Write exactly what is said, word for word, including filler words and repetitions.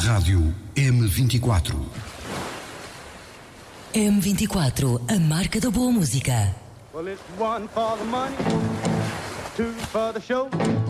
Rádio M vinte e quatro. M vinte e quatro, a marca da boa música. Well, it's one for the money, two for the show.